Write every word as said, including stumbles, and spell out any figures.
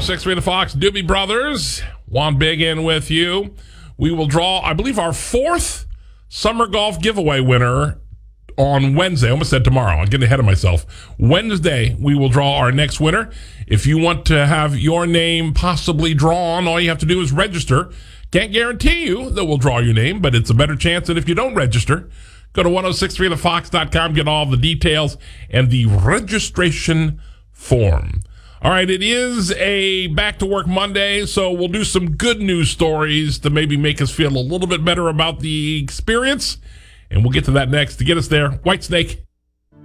six three The Fox, Doobie Brothers. Juan Big in with you. We will draw, I believe, our fourth summer golf giveaway winner on Wednesday. I almost said tomorrow. I'm getting ahead of myself. Wednesday, we will draw our next winner. If you want to have your name possibly drawn, all you have to do is register. Can't guarantee you that we'll draw your name, but it's a better chance than if you don't register. Go to ten sixty-three the fox dot com, get all the details and the registration form. All right, it is a back-to-work Monday, so we'll do some good news stories to maybe make us feel a little bit better about the experience, and we'll get to that next. To get us there, Whitesnake